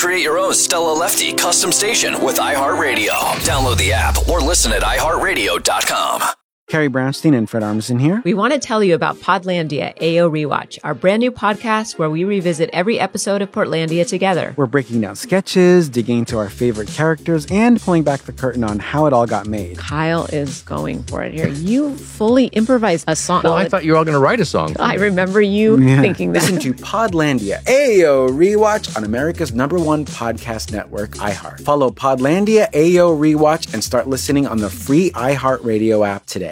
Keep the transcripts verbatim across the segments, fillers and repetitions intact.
Create your own Stella Lefty custom station with iHeartRadio. Download the app or listen at i heart radio dot com. Carrie Brownstein and Fred Armisen here. We want to tell you about Podlandia A O Rewatch, our brand new podcast where we revisit every episode of Portlandia together. We're breaking down sketches, digging into our favorite characters, and pulling back the curtain on how it all got made. Kyle is going for it here. You fully improvised a song. Well, I thought you were all going to write a song. I remember you Yeah. thinking that. Listen to Podlandia A O Rewatch on America's number one podcast network, iHeart. Follow Podlandia A O Rewatch and start listening on the free iHeartRadio app today.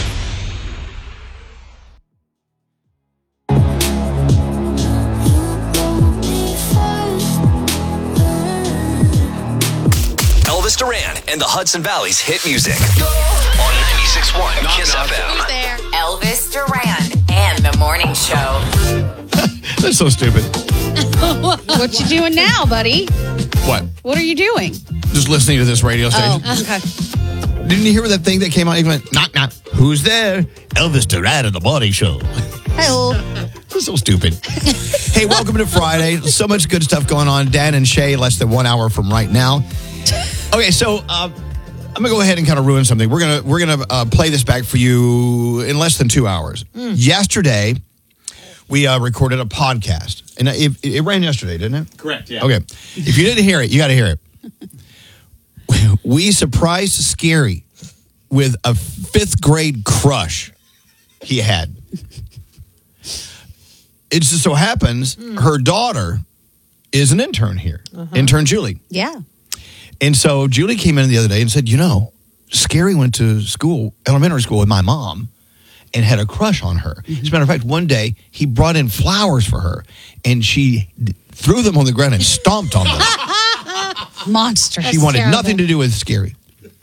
Elvis Duran and the Hudson Valley's hit music on ninety-six point one Kiss F M. Who's there? Elvis Duran and the Morning Show. That's so stupid. What you doing now, buddy? What? What are you doing? Just listening to this radio station. Oh, okay. Didn't you hear that thing that came out? He went, knock, knock. Who's there? Elvis Duran and the Morning Show. Hello. That's so stupid. Hey, welcome to Friday. So much good stuff going on. Dan and Shay, less than one hour from right now. Okay, so uh, I'm gonna go ahead and kind of ruin something. We're gonna we're gonna uh, play this back for you in less than two hours. Mm. Yesterday, we uh, recorded a podcast, and it, it ran yesterday, didn't it? Correct. Yeah. Okay. If you didn't hear it, you got to hear it. We surprised Scary with a fifth grade crush he had. It just so happens mm. her daughter is an intern here, uh-huh. intern Julie. Yeah. And so Julie came in the other day and said, you know, Scary went to school, elementary school with my mom and had a crush on her. Mm-hmm. As a matter of fact, one day he brought in flowers for her and she d- threw them on the ground and stomped on them. Monster. She wanted terrible. Nothing to do with Scary.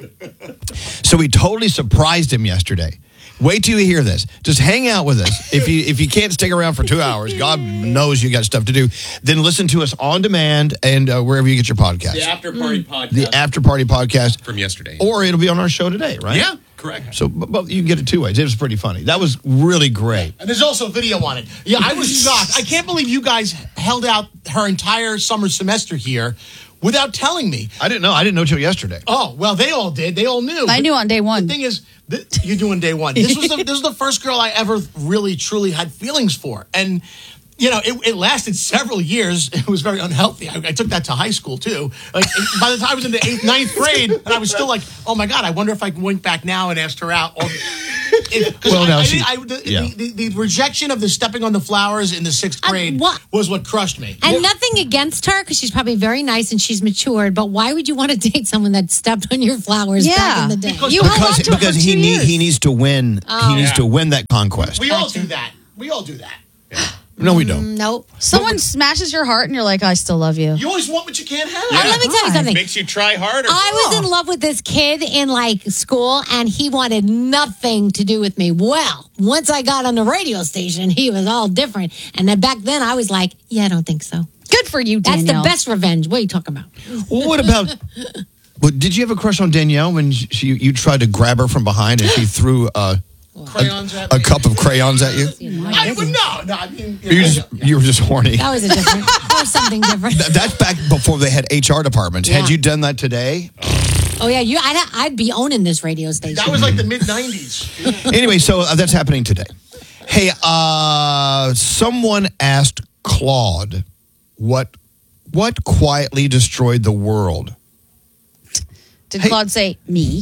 So we totally surprised him yesterday. Wait till you hear this. Just hang out with us. If you if you can't stick around for two hours, God knows you got stuff to do. Then listen to us on demand and uh, wherever you get your podcast. The After Party mm. podcast. The After Party podcast. From yesterday. Or it'll be on our show today, right? Yeah, correct. So but, but you can get it two ways. It was pretty funny. That was really great. And there's also video on it. Yeah, I was shocked. I can't believe you guys held out her entire summer semester here without telling me. I didn't know. I didn't know till yesterday. Oh, well, they all did. They all knew. I but knew on day one. The thing is, th- you do on day one. This was the, this was the first girl I ever really, truly had feelings for. And, you know, it, it lasted several years. It was very unhealthy. I, I took that to high school, too. Like, by the time I was in the eighth, ninth grade, and I was still like, oh, my God, I wonder if I went back now and asked her out. Or, it, well, I, now I, she, I, the, yeah. the, the, the rejection of the stepping on the flowers in the sixth grade um, what, was what crushed me. And well, nothing against her, because she's probably very nice and she's matured, but why would you want to date someone that stepped on your flowers yeah. back in the day? Because, you because, because he, need, he needs to win. Oh. He needs yeah. to win that conquest. We all do that. We all do that. Yeah. No, we don't. Mm, nope. Someone but, smashes your heart and you're like, I still love you. You always want what you can't have. Yeah. Uh, let me tell you something. Makes you try harder. I was in love with this kid in like school and he wanted nothing to do with me. Well, once I got on the radio station, he was all different. And then back then I was like, yeah, I don't think so. Good for you, Danielle. That's the best revenge. What are you talking about? Well, what about... Well, did you have a crush on Danielle when she you tried to grab her from behind and she threw a... Crayons a, at me. a cup of crayons at you? I would no, no. I mean, you, you, just, you were just horny. That was a different. That was something different. Th- that's back before they had H R departments. Yeah. Had you done that today? Oh yeah, you. I'd, I'd be owning this radio station. That was like the mid nineties. Anyway, so uh, that's happening today. Hey, uh, someone asked Claude what what quietly destroyed the world. Did hey. Claude say me?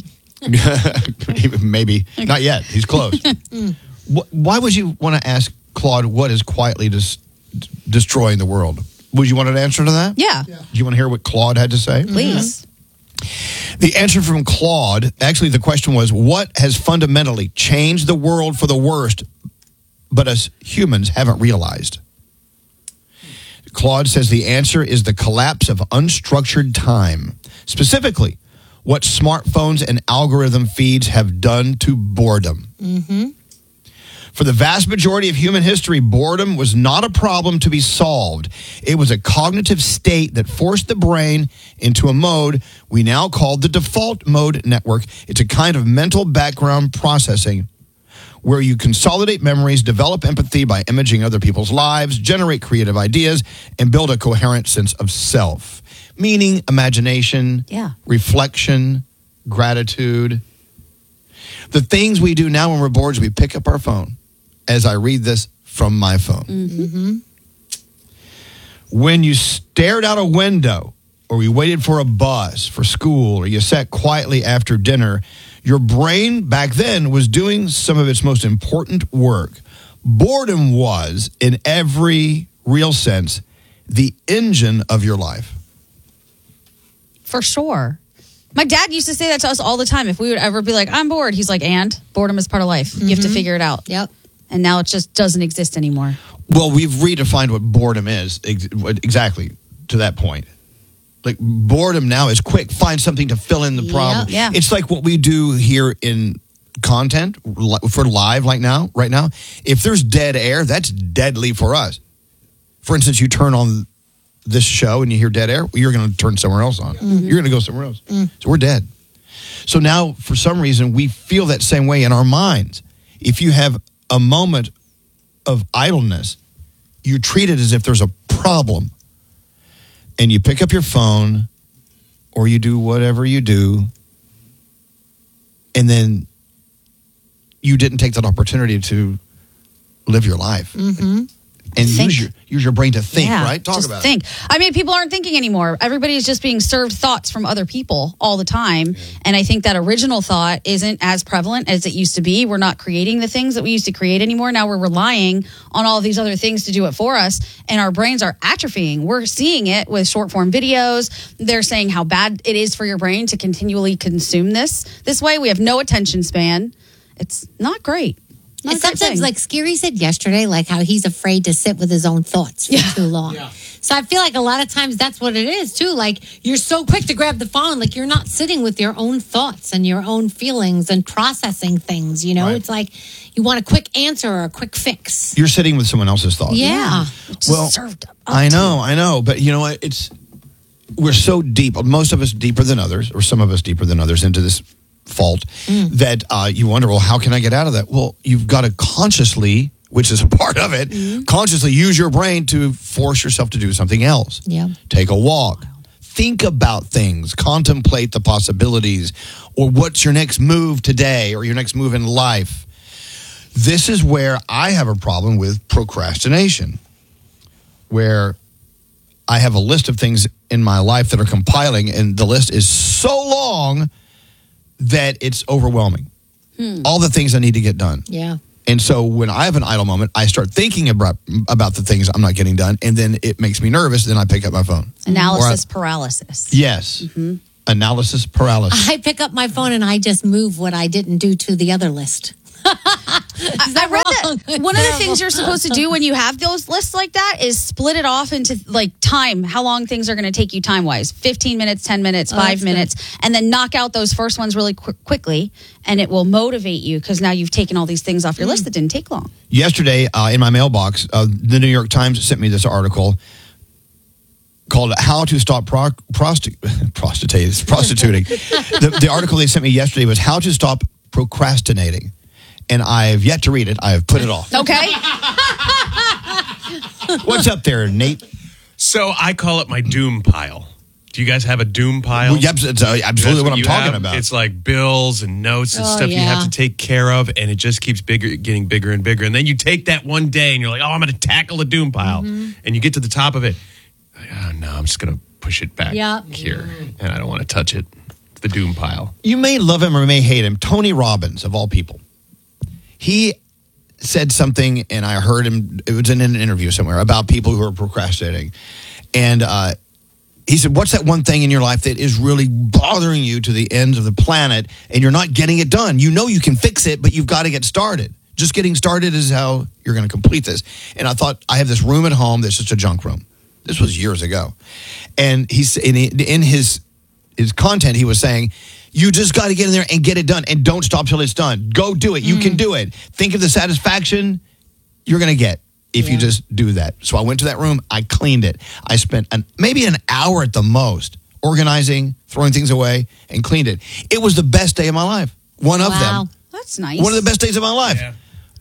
Maybe not yet. He's close. Why would you want to ask Claude what is quietly dis- destroying the world? Would you want an answer to that? Yeah. yeah. Do you want to hear what Claude had to say? Please. Mm-hmm. The answer from Claude, actually the question was, what has fundamentally changed the world for the worst, but us humans haven't realized? Claude says the answer is the collapse of unstructured time. Specifically, what smartphones and algorithm feeds have done to boredom. Mm-hmm. For the vast majority of human history, boredom was not a problem to be solved. It was a cognitive state that forced the brain into a mode we now call the default mode network. It's a kind of mental background processing where you consolidate memories, develop empathy by imaging other people's lives, generate creative ideas, and build a coherent sense of self. Meaning, imagination, Yeah. reflection, gratitude. The things we do now when we're bored is we pick up our phone, as I read this from my phone. Mm-hmm. When you stared out a window, or you waited for a bus for school, or you sat quietly after dinner, your brain back then was doing some of its most important work. Boredom was, in every real sense, the engine of your life. For sure. My dad used to say that to us all the time. If we would ever be like, I'm bored, he's like, and boredom is part of life. You have to figure it out. Yep. And now it just doesn't exist anymore. Well, we've redefined what boredom is ex- exactly to that point. Like, boredom now is quick. Find something to fill in the problem. Yeah. It's like what we do here in content li- for live like now, right now. If there's dead air, that's deadly for us. For instance, you turn on this show and you hear dead air, you're going to turn somewhere else on. Mm-hmm. You're going to go somewhere else. Mm. So we're dead. So now, for some reason, we feel that same way in our minds. If you have a moment of idleness, you treat it as if there's a problem. And you pick up your phone or you do whatever you do, and then you didn't take that opportunity to live your life. Mm-hmm. And Think. use your use your brain to think, Yeah, right? Talk just about think. it. I mean, people aren't thinking anymore. Everybody's just being served thoughts from other people all the time. Yeah. And I think that original thought isn't as prevalent as it used to be. We're not creating the things that we used to create anymore. Now we're relying on all of these other things to do it for us. And our brains are atrophying. We're seeing it with short form videos. They're saying how bad it is for your brain to continually consume this this way. We have no attention span. It's not great. Not And a great sometimes, thing. like Scary said yesterday, like how he's afraid to sit with his own thoughts for Yeah. too long. Yeah. So I feel like a lot of times that's what it is too. Like you're so quick to grab the phone, like you're not sitting with your own thoughts and your own feelings and processing things. You know, Right. it's like you want a quick answer or a quick fix. You're sitting with someone else's thoughts. Yeah. Just Well, served up I to know, I know, but you know what? It's we're so deep. Most of us deeper than others, or some of us deeper than others, into this fault that uh, you wonder, well, how can I get out of that? Well, you've got to consciously, which is a part of it, consciously use your brain to force yourself to do something else. Yeah. Take a walk. Think about things. Contemplate the possibilities, or what's your next move today, or your next move in life. This is where I have a problem with procrastination, where I have a list of things in my life that are compiling, and the list is so long that it's overwhelming. All the things I need to get done. Yeah. And so when I have an idle moment, I start thinking about, about the things I'm not getting done, and then it makes me nervous, then I pick up my phone. analysis Or I- paralysis. yes. Mm-hmm. Analysis paralysis. I pick up my phone and I just move what I didn't do to the other list. I read that one of the things you're supposed to do when you have those lists like that is split it off into like time, how long things are going to take you time wise, fifteen minutes, ten minutes, Oh, five that's minutes, and then knock out those first ones really qu- quickly, and it will motivate you because now you've taken all these things off your list that didn't take long. Yesterday, uh, in my mailbox, uh, the New York Times sent me this article called "How to Stop Pro- Prosti- Prostitutes Prostituting." the, the article they sent me yesterday was "How to Stop Procrastinating," and I've yet to read it. I have put it off. Okay. What's up there, Nate? So I call it my doom pile. Do you guys have a doom pile? Well, yep, it's uh, absolutely That's what I'm you talking have. about. It's like bills and notes and Oh, stuff you have yeah. to take care of, and it just keeps bigger, getting bigger and bigger. And then you take that one day, and you're like, "Oh, I'm going to tackle the doom pile," Mm-hmm. and you get to the top of it. Like, oh, no, I'm just going to push it back Yeah. here, and I don't want to touch it. The doom pile. You may love him or may hate him. Tony Robbins, of all people, he said something, and I heard him. It was in an interview somewhere about people who are procrastinating, and uh, he said, "What's that one thing in your life that is really bothering you to the ends of the planet, and you're not getting it done? You know you can fix it, but you've got to get started. Just getting started is how you're going to complete this." And I thought, I have this room at home that's just a junk room. This was years ago, and he's in, in his his content. He was saying, "You just got to get in there and get it done, and don't stop till it's done. Go do it. You can do it. Think of the satisfaction you're going to get if you Yeah. just do that." So I went to that room. I cleaned it. I spent an, maybe an hour at the most organizing, throwing things away, and cleaned it. It was the best day of my life. One of Wow. them. That's nice. One of the best days of my life. Yeah.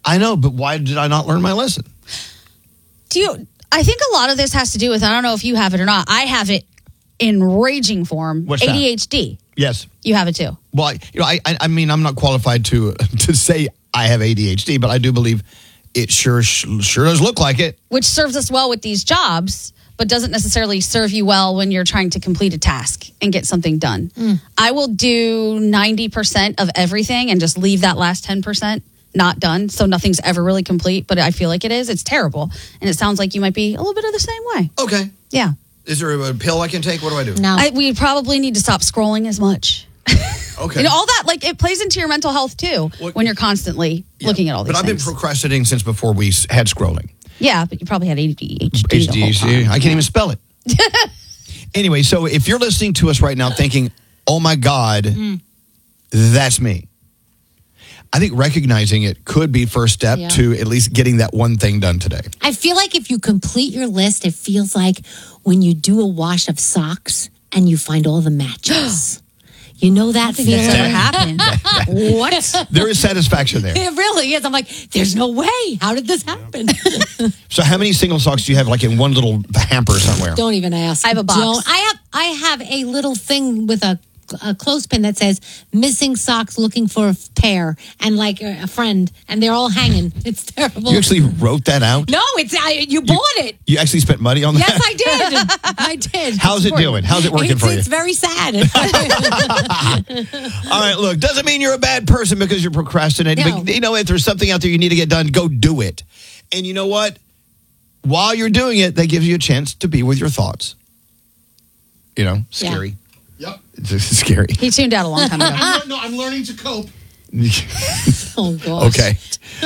I know, but why did I not learn my lesson? Do you? I think a lot of this has to do with, I don't know if you have it or not. I have it in raging form. What's A that? D H D. Yes. You have it too. Well, I, you know, I, I mean, I'm not qualified to to say I have A D H D, but I do believe it sure sure does look like it. Which serves us well with these jobs, but doesn't necessarily serve you well when you're trying to complete a task and get something done. Mm. I will do ninety percent of everything and just leave that last ten percent not done. So nothing's ever really complete, but I feel like it is. It's terrible. And it sounds like you might be a little bit of the same way. Okay. Yeah. Is there a pill I can take? What do I do? No. I, we probably need to stop scrolling as much. Okay. You know, all that, like, it plays into your mental health, too, What- when you're constantly Yeah. looking at all these But I've things. been procrastinating since before we s- had scrolling. Yeah, but you probably had A D H D. H the D whole H D. time. I can't even spell it. Anyway, so if you're listening to us right now thinking, oh my God, Mm. that's me. I think recognizing it could be first step Yeah. to at least getting that one thing done today. I feel like if you complete your list, it feels like when you do a wash of socks and you find all the matches. You know that That's feeling? never happened. What? There is satisfaction there. It really is. I'm like, there's no way. How did this happen? So how many single socks do you have like in one little hamper somewhere? Don't even ask. I have a box. Don't. I have I have a little thing with a a clothespin that says missing socks looking for a pair and like a, a friend and they're all hanging. It's terrible. You actually wrote that out? No, it's I, you bought it. You actually spent money on that? Yes, I did. I did. How's it doing? How's it working it's, for you? It's very sad. All right, look, doesn't mean you're a bad person because you're procrastinating. No. But, you know, if there's something out there you need to get done, go do it. And you know what? While you're doing it, that gives you a chance to be with your thoughts. You know, scary. Yep. It's scary. He tuned out a long time ago. I'm, lear- no, I'm learning to cope. Oh, gosh. Okay.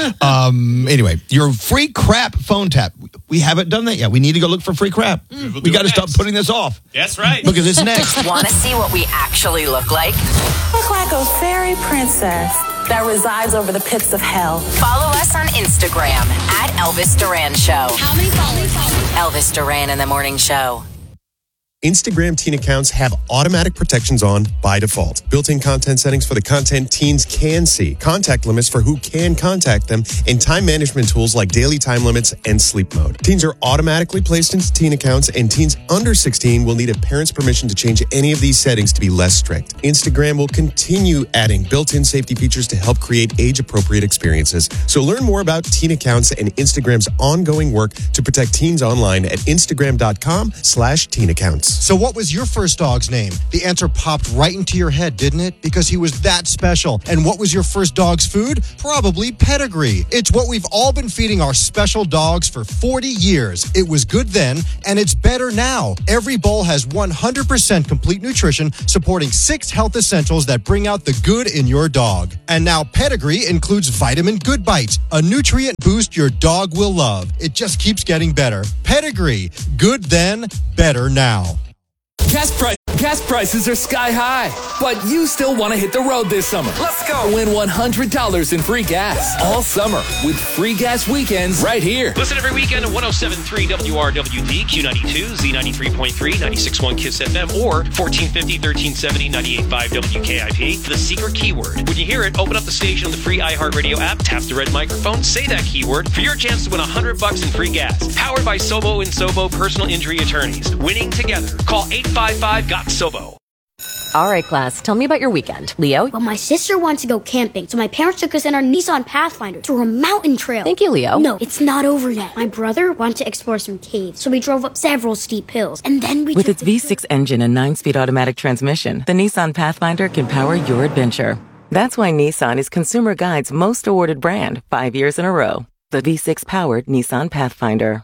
Um, anyway, your free crap phone tap. We haven't done that yet. We need to go look for free crap. We'll We do got to it stop next. putting this off. That's right. Because it's next. Want to see what we actually look like? Look like a fairy princess that resides over the pits of hell. Follow us on Instagram at Elvis Duran Show. How many followers? Elvis Duran in the Morning Show. Instagram teen accounts have automatic protections on by default. Built-in content settings for the content teens can see, contact limits for who can contact them, and time management tools like daily time limits and sleep mode. Teens are automatically placed into teen accounts, and teens under sixteen will need a parent's permission to change any of these settings to be less strict. Instagram will continue adding built-in safety features to help create age-appropriate experiences. So learn more about teen accounts and Instagram's ongoing work to protect teens online at instagram.com slash teen accounts. So what was your first dog's name? The answer popped right into your head, didn't it? Because he was that special. And what was your first dog's food? Probably Pedigree. It's what we've all been feeding our special dogs for forty years. It was good then, and it's better now. Every bowl has one hundred percent complete nutrition, supporting six health essentials that bring out the good in your dog. And now Pedigree includes Vitamin Good Bites, a nutrient boost your dog will love. It just keeps getting better. Pedigree. Good then, better now. Gas, pri- gas prices are sky high, but you still want to hit the road this summer. Let's go. Win one hundred dollars in free gas all summer with free gas weekends right here. Listen every weekend to one oh seven point three W R W D, Q ninety-two, Z ninety-three point three, ninety-six point one KISS F M, or fourteen fifty, thirteen seventy, ninety-eight point five W K I P. The secret keyword. When you hear it, open up the station on the free iHeartRadio app, tap the red microphone, say that keyword for your chance to win one hundred bucks in free gas. Powered by Sobo and Sobo Personal Injury Attorneys. Winning together. Call eight five five, G O T, S O B O. All right, class, tell me about your weekend. Leo? Well, my sister wanted to go camping, so my parents took us in our Nissan Pathfinder to a mountain trail. Thank you, Leo. No, it's not over yet. My brother wanted to explore some caves, so we drove up several steep hills, and then we With took its V six engine and nine-speed automatic transmission, the Nissan Pathfinder can power your adventure. That's why Nissan is Consumer Guide's most awarded brand, five years in a row. The V six-powered Nissan Pathfinder.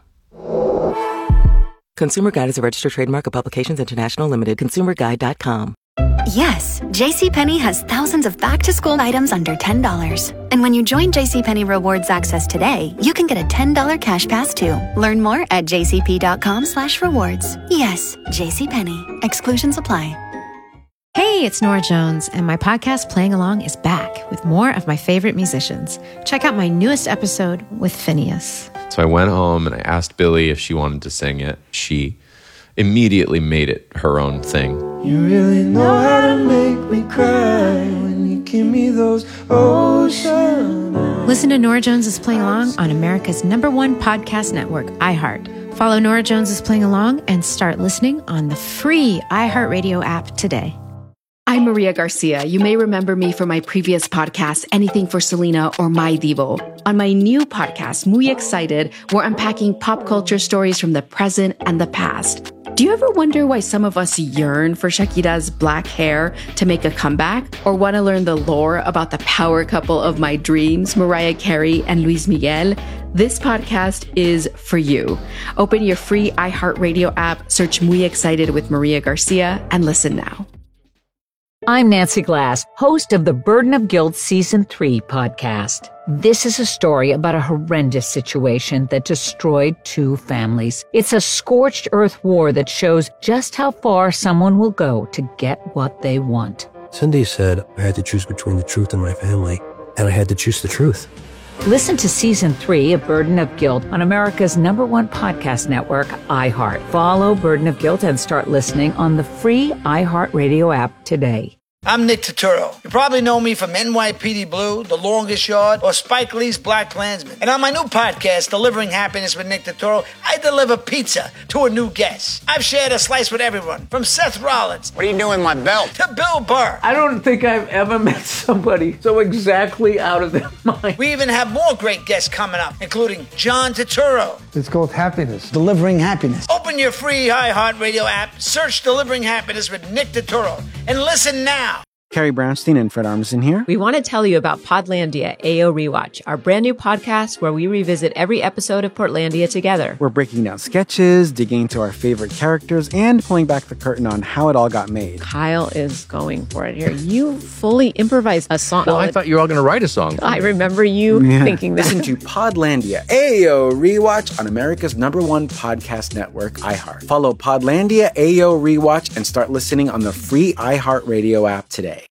Consumer Guide is a registered trademark of Publications International Limited. consumer guide dot com. Yes, JCPenney has thousands of back-to-school items under ten dollars. And when you join JCPenney Rewards Access today, you can get a ten dollars cash pass too. Learn more at jcp.com slash rewards. Yes, JCPenney. Exclusions apply. Hey, it's Nora Jones, and my podcast Playing Along is back with more of my favorite musicians. Check out my newest episode with Phineas. So I went home and I asked Billy if she wanted to sing it. She immediately made it her own thing. You really know how to make me cry when you give me those ocean eyes. Listen to Nora Jones is Playing Along on America's number one podcast network, iHeart. Follow Nora Jones is Playing Along and start listening on the free iHeartRadio app today. I'm Maria Garcia. You may remember me from my previous podcast, Anything for Selena or My Divo. On my new podcast, Muy Excited, we're unpacking pop culture stories from the present and the past. Do you ever wonder why some of us yearn for Shakira's black hair to make a comeback? Or want to learn the lore about the power couple of my dreams, Mariah Carey and Luis Miguel? This podcast is for you. Open your free iHeartRadio app, search Muy Excited with Maria Garcia, and listen now. I'm Nancy Glass, host of the Burden of Guilt Season three podcast. This is a story about a horrendous situation that destroyed two families. It's a scorched earth war that shows just how far someone will go to get what they want. Cindy said I had to choose between the truth and my family, and I had to choose the truth. Listen to Season three of Burden of Guilt on America's number one podcast network, iHeart. Follow Burden of Guilt and start listening on the free iHeartRadio app today. I'm Nick Turturro. You probably know me from N Y P D Blue, The Longest Yard, or Spike Lee's Black Klansman. And on my new podcast, Delivering Happiness with Nick Turturro, I deliver pizza to a new guest. I've shared a slice with everyone, from Seth Rollins. What are you doing with my belt? To Bill Burr. I don't think I've ever met somebody so exactly out of their mind. We even have more great guests coming up, including John Turturro. It's called Happiness. Delivering Happiness. Open your free iHeartRadio app, search Delivering Happiness with Nick Turturro, and listen now. Carrie Brownstein and Fred Armisen here. We want to tell you about Podlandia A O Rewatch, our brand new podcast where we revisit every episode of Portlandia together. We're breaking down sketches, digging into our favorite characters, and pulling back the curtain on how it all got made. Kyle is going for it here. You fully improvised a song. Well, I thought you were all going to write a song. I remember you yeah. thinking that. Listen to Podlandia A O Rewatch on America's number one podcast network, iHeart. Follow Podlandia A O Rewatch and start listening on the free iHeartRadio app today.